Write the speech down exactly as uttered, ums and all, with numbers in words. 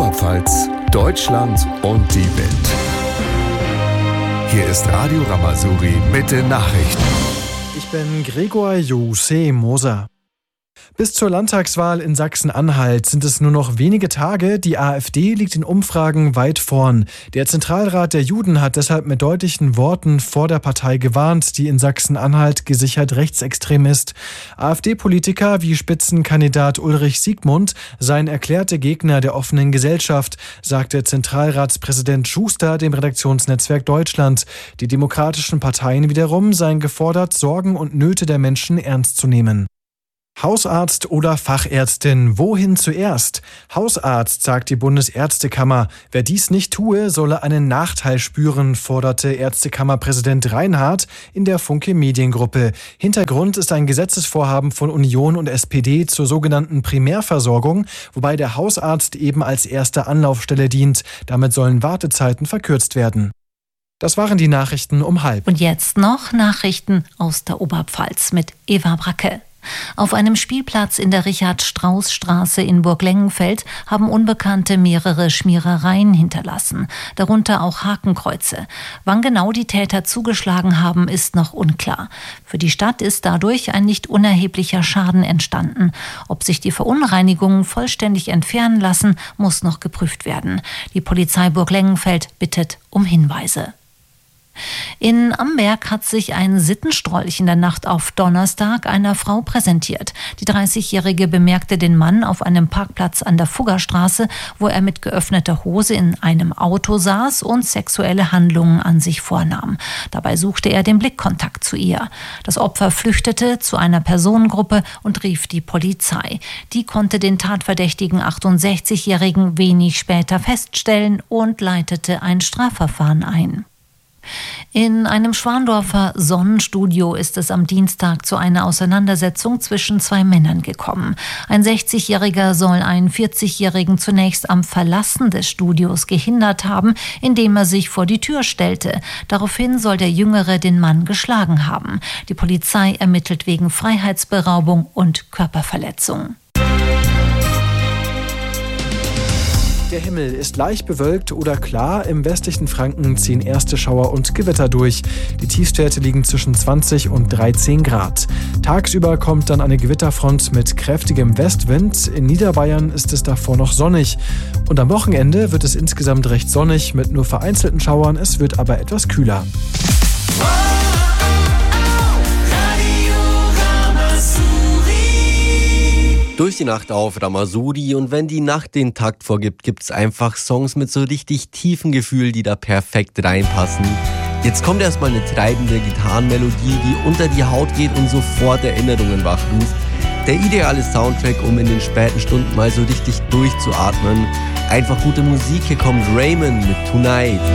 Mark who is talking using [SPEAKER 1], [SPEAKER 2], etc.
[SPEAKER 1] Oberpfalz, Deutschland und die Welt. Hier ist Radio Ramazouri mit den Nachrichten.
[SPEAKER 2] Ich bin Gregor Jose Moser. Bis zur Landtagswahl in Sachsen-Anhalt sind es nur noch wenige Tage. Die AfD liegt in Umfragen weit vorn. Der Zentralrat der Juden hat deshalb mit deutlichen Worten vor der Partei gewarnt, die in Sachsen-Anhalt gesichert rechtsextrem ist. AfD-Politiker wie Spitzenkandidat Ulrich Siegmund seien erklärte Gegner der offenen Gesellschaft, sagte Zentralratspräsident Schuster dem Redaktionsnetzwerk Deutschland. Die demokratischen Parteien wiederum seien gefordert, Sorgen und Nöte der Menschen ernst zu nehmen. Hausarzt oder Fachärztin, wohin zuerst? Hausarzt, sagt die Bundesärztekammer. Wer dies nicht tue, solle einen Nachteil spüren, forderte Ärztekammerpräsident Reinhardt in der Funke Mediengruppe. Hintergrund ist ein Gesetzesvorhaben von Union und S P D zur sogenannten Primärversorgung, wobei der Hausarzt eben als erste Anlaufstelle dient. Damit sollen Wartezeiten verkürzt werden. Das waren die Nachrichten um halb.
[SPEAKER 3] Und jetzt noch Nachrichten aus der Oberpfalz mit Eva Bracke. Auf einem Spielplatz in der Richard-Strauß-Straße in Burglengenfeld haben Unbekannte mehrere Schmierereien hinterlassen, darunter auch Hakenkreuze. Wann genau die Täter zugeschlagen haben, ist noch unklar. Für die Stadt ist dadurch ein nicht unerheblicher Schaden entstanden. Ob sich die Verunreinigungen vollständig entfernen lassen, muss noch geprüft werden. Die Polizei Burglengenfeld bittet um Hinweise. In Amberg hat sich ein Sittenstrolch in der Nacht auf Donnerstag einer Frau präsentiert. Die dreißigjährige bemerkte den Mann auf einem Parkplatz an der Fuggerstraße, wo er mit geöffneter Hose in einem Auto saß und sexuelle Handlungen an sich vornahm. Dabei suchte er den Blickkontakt zu ihr. Das Opfer flüchtete zu einer Personengruppe und rief die Polizei. Die konnte den tatverdächtigen achtundsechzigjährigen wenig später feststellen und leitete ein Strafverfahren ein. In einem Schwandorfer Sonnenstudio ist es am Dienstag zu einer Auseinandersetzung zwischen zwei Männern gekommen. Ein sechzigjähriger soll einen vierzigjährigen zunächst am Verlassen des Studios gehindert haben, indem er sich vor die Tür stellte. Daraufhin soll der Jüngere den Mann geschlagen haben. Die Polizei ermittelt wegen Freiheitsberaubung und Körperverletzung.
[SPEAKER 2] Der Himmel ist leicht bewölkt oder klar. Im westlichen Franken ziehen erste Schauer und Gewitter durch. Die Tiefstwerte liegen zwischen zwanzig und dreizehn Grad. Tagsüber kommt dann eine Gewitterfront mit kräftigem Westwind. In Niederbayern ist es davor noch sonnig. Und am Wochenende wird es insgesamt recht sonnig mit nur vereinzelten Schauern. Es wird aber etwas kühler.
[SPEAKER 4] Durch die Nacht auf Ramazouri, und wenn die Nacht den Takt vorgibt, gibt's einfach Songs mit so richtig tiefen Gefühl, die da perfekt reinpassen. Jetzt kommt erstmal eine treibende Gitarrenmelodie, die unter die Haut geht und sofort Erinnerungen wachruft. Der ideale Soundtrack, um in den späten Stunden mal so richtig durchzuatmen. Einfach gute Musik, hier kommt Raymond mit Tonight.